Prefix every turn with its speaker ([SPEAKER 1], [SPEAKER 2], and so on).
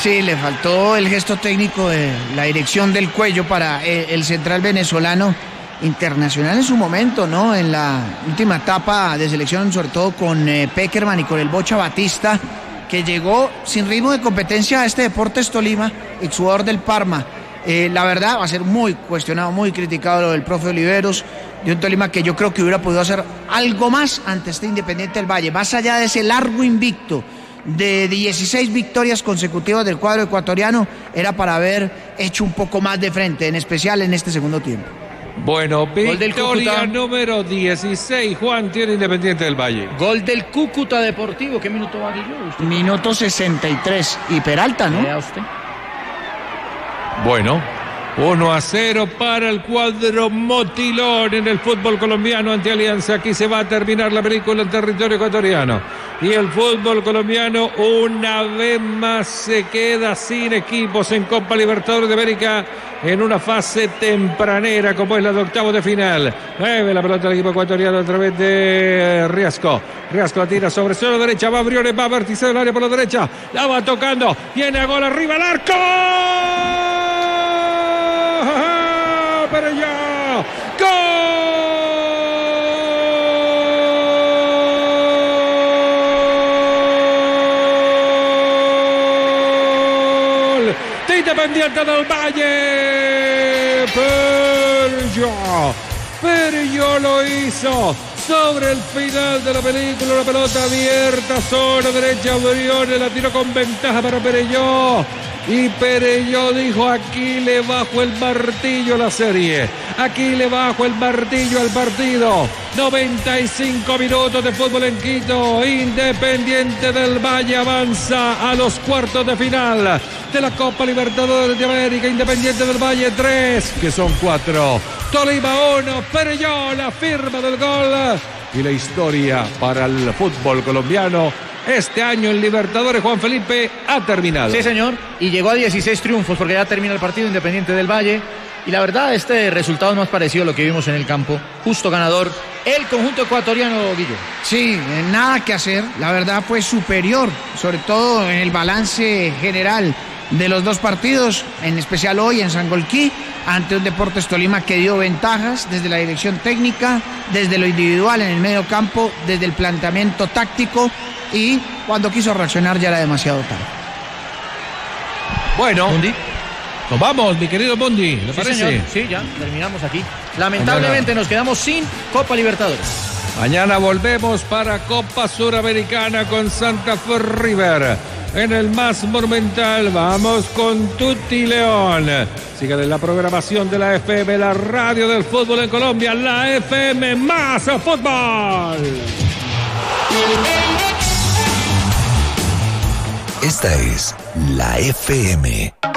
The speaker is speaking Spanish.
[SPEAKER 1] Sí, le faltó el gesto técnico de la dirección del cuello para el central venezolano, internacional en su momento, ¿no? En la última etapa de selección, sobre todo con Pekerman y con el Bocha Batista, que llegó sin ritmo de competencia a este Deportes Tolima, exjugador del Parma. La verdad va a ser muy cuestionado, muy criticado lo del profe Oliveros, de un Tolima que yo creo que hubiera podido hacer algo más ante este Independiente del Valle, más allá de ese largo invicto de 16 victorias consecutivas del cuadro ecuatoriano, era para haber hecho un poco más de frente, en especial en este segundo tiempo.
[SPEAKER 2] Bueno, victoria número 16, Juan, tiene Independiente del Valle.
[SPEAKER 3] Gol del Cúcuta Deportivo, ¿qué minuto va, Guillo?
[SPEAKER 1] Minuto 63, y Peralta, ¿no?
[SPEAKER 3] Vea usted.
[SPEAKER 2] Bueno, 1-0 para el cuadro motilón en el fútbol colombiano ante Alianza. Aquí se va a terminar la película en territorio ecuatoriano. Y el fútbol colombiano una vez más se queda sin equipos en Copa Libertadores de América en una fase tempranera como es la de octavos de final. Mueve la pelota del equipo ecuatoriano a través de Riasco. Riasco la tira sobre suelo derecha, va Briones, va a vértice del área por la derecha. La va tocando, viene a gol arriba el arco. Pero ya, gol de Independiente del Valle. Pereyó lo hizo sobre el final de la película, la pelota abierta, zona derecha, Briones la tiró con ventaja para Pereyó. Y Pereyó dijo: aquí le bajo el martillo a la serie, aquí le bajo el martillo al partido. 95 minutos de fútbol en Quito. Independiente del Valle avanza a los cuartos de final de la Copa Libertadores de América. Independiente del Valle 3, que son 4. Tolima 1, Pereyó la firma del gol. Y la historia para el fútbol colombiano este año en Libertadores, Juan Felipe, ha terminado.
[SPEAKER 3] Sí, señor, y llegó a 16 triunfos porque ya termina el partido Independiente del Valle. Y la verdad, este resultado es más parecido a lo que vimos en el campo. Justo ganador, el conjunto ecuatoriano, Guillo.
[SPEAKER 1] Sí, nada que hacer. La verdad fue superior, sobre todo en el balance general de los dos partidos, en especial hoy en Sangolquí, ante un Deportes Tolima que dio ventajas desde la dirección técnica, desde lo individual en el medio campo, desde el planteamiento táctico, y cuando quiso reaccionar ya era demasiado tarde.
[SPEAKER 2] Bueno,
[SPEAKER 3] Mundi.
[SPEAKER 2] Nos vamos, mi querido Mundi, ¿le parece?
[SPEAKER 3] Señor. Sí, ya terminamos aquí. Lamentablemente nos quedamos sin Copa Libertadores.
[SPEAKER 2] Mañana volvemos para Copa Suramericana con Santa Fe River. En el más monumental vamos con Tutti León. Sigan en la programación de la FM, la radio del fútbol en Colombia, la FM más fútbol.
[SPEAKER 4] Esta es la FM.